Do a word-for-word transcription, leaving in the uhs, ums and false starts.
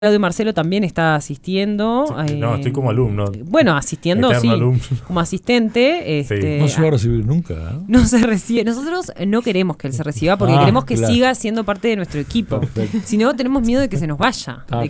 Claudio Marcelo también está asistiendo. Sí, eh, no, estoy como alumno. Bueno, asistiendo, sí, alumno. como asistente. Este, no se va a recibir nunca, ¿eh? No se recibe. Nosotros no queremos que él se reciba porque Ah, queremos que claro. siga siendo parte de nuestro equipo. Perfecto. Si no, tenemos miedo de que se nos vaya. Ah, de